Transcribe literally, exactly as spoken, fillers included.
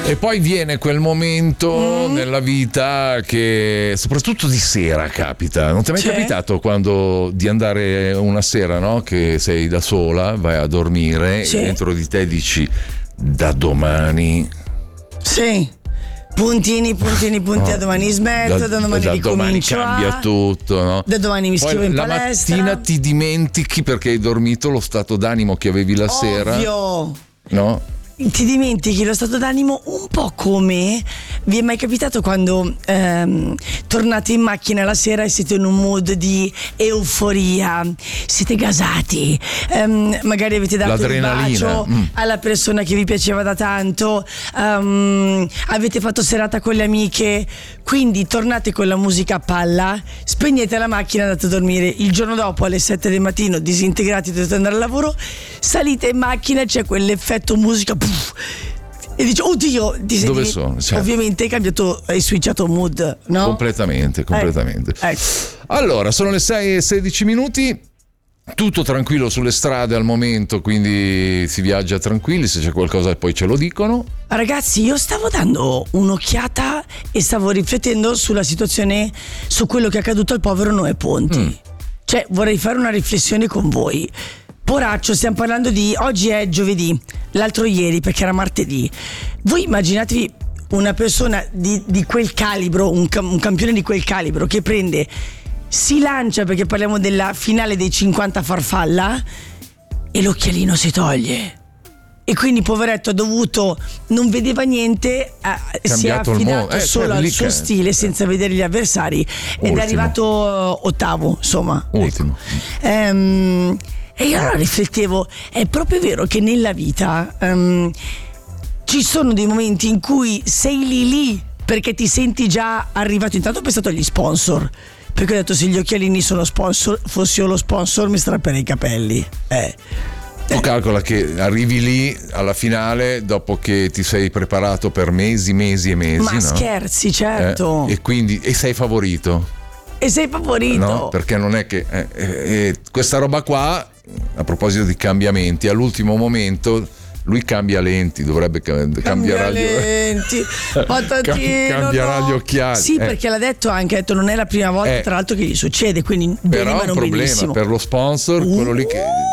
E poi viene quel momento mm. nella vita che soprattutto di sera capita. Non ti è mai C'è? capitato quando di andare una sera, no? Che sei da sola, vai a dormire C'è? e dentro di te dici da domani. Sì. Puntini, puntini, punti, No. a domani smetto, da, da domani da ricomincio. domani cambia a... tutto, no? Da domani mi Poi scrivo in la palestra. mattina ti dimentichi perché hai dormito lo stato d'animo che avevi la sera. Ovvio. No? Ti dimentichi lo stato d'animo un po' come vi è mai capitato quando ehm, tornate in macchina la sera e siete in un mood di euforia, siete gasati, ehm, magari avete dato il L'adrenalina. bacio Mm. alla persona che vi piaceva da tanto, ehm, avete fatto serata con le amiche, quindi tornate con la musica a palla, spegnete la macchina e andate a dormire. Il giorno dopo alle sette del mattino disintegrati, dovete andare al lavoro, salite in macchina e c'è quell'effetto musica puff, e dici oddio, ti senti, Dove sono? Certo. Ovviamente hai cambiato, hai switchato mood, no? Completamente, completamente. Eh, ecco. Allora, sono le sei e sedici minuti. Tutto tranquillo sulle strade al momento, quindi si viaggia tranquilli. Se c'è qualcosa poi ce lo dicono. Ragazzi, io stavo dando un'occhiata e stavo riflettendo sulla situazione, su quello che è accaduto al povero Noè Ponti. Mm. Cioè, vorrei fare una riflessione con voi. Poraccio, stiamo parlando di oggi è giovedì, l'altro ieri perché era martedì. Voi immaginatevi una persona di, di quel calibro, un, cam- un campione di quel calibro che prende, si lancia, perché parliamo della finale dei cinquanta farfalla, e l'occhialino si toglie. E quindi poveretto ha dovuto, non vedeva niente, eh, si è Cambiato il affidato mondo. Eh, solo cioè, al lì suo che- stile senza vedere gli avversari ed Ultimo. è arrivato ottavo, insomma. Ultimo. Ecco. Ehm, e io allora riflettevo, è proprio vero che nella vita ehm, ci sono dei momenti in cui sei lì lì perché ti senti già arrivato. Intanto ho pensato agli sponsor, perché ho detto se gli occhialini sono sponsor, fossi io lo sponsor mi strapperei i capelli. Eh. Tu calcola che arrivi lì alla finale dopo che ti sei preparato per mesi, mesi e mesi. Ma no? scherzi, certo. Eh, e quindi e sei favorito. E sei favorito. No? Perché non è che eh, eh, questa roba qua, a proposito di cambiamenti, all'ultimo momento lui cambia lenti, dovrebbe cam- cambiare lenti, patatino, cambierà no. gli occhiali. Sì, eh. perché l'ha detto anche, ha detto non è la prima volta Eh. tra l'altro che gli succede, quindi bene, Però ma è un non problema benissimo. per lo sponsor, quello lì che